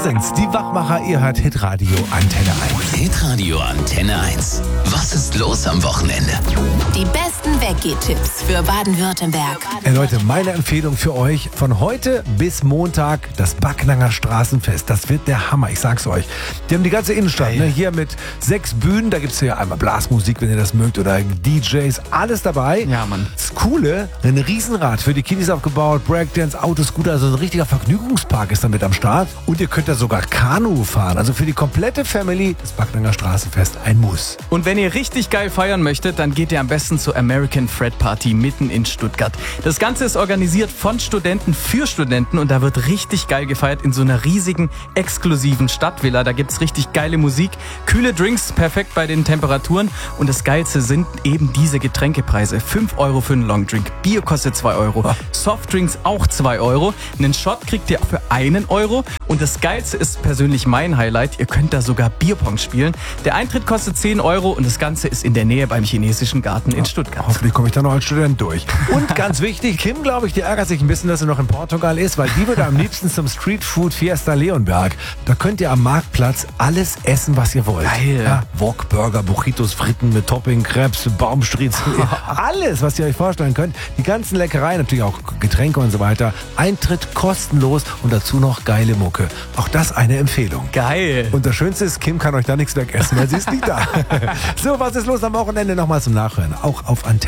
sind's, die Wachmacher, ihr hört Hitradio Antenne 1. Hitradio Antenne 1. Was ist los am Wochenende? Die besten Weggeh-Tipps für Baden-Württemberg. Leute, meine Empfehlung für euch, von heute bis Montag das Backnanger Straßenfest. Das wird der Hammer, ich sag's euch. Die haben die ganze Innenstadt, ne, hier mit 6 Bühnen, da gibt's ja einmal Blasmusik, wenn ihr das mögt, oder DJs, alles dabei. Ja, Mann. Das Coole, ein Riesenrad für die Kiddies aufgebaut, Breakdance, Autoscooter, also ein richtiger Vergnügungspark ist damit am Start. Und ihr könnt da sogar Kanu fahren. Also für die komplette Family das Backnanger Straßenfest ein Muss. Und wenn ihr richtig geil feiern möchtet, dann geht ihr am besten zur American Fred Party mitten in Stuttgart. Das Ganze ist organisiert von Studenten für Studenten und da wird richtig geil gefeiert in so einer riesigen, exklusiven Stadtvilla. Da gibt's richtig geile Musik, kühle Drinks, perfekt bei den Temperaturen. Und das Geilste sind eben diese Getränkepreise. 5 Euro für einen Longdrink, Bier kostet 2 Euro, Softdrinks auch 2 Euro, einen Shot kriegt ihr für 1 Euro. Und das Geilste ist persönlich mein Highlight, ihr könnt da sogar Bierpong spielen. Der Eintritt kostet 10 Euro und das Ganze ist in der Nähe beim Chinesischen Garten in Stuttgart. Hoffentlich komme ich da noch als Student durch. Und ganz wichtig, Kim, glaube ich, die ärgert sich ein bisschen, dass sie noch in Portugal ist, weil die würde am liebsten zum Streetfood Fiesta Leonberg. Da könnt ihr am Marktplatz alles essen, was ihr wollt. Geil. Ja, Wok, Burger, Burritos, Fritten mit Topping, Crepes, Baumstriezel, alles, was ihr euch vorstellen könnt. Die ganzen Leckereien, natürlich auch Getränke und so weiter. Eintritt kostenlos und dazu noch geile Mucke. Auch das eine Empfehlung. Geil. Und das Schönste ist, Kim kann euch da nichts wegessen, weil sie ist nicht da. So, was ist los am Wochenende? Nochmal zum Nachhören. Auch auf Antenne.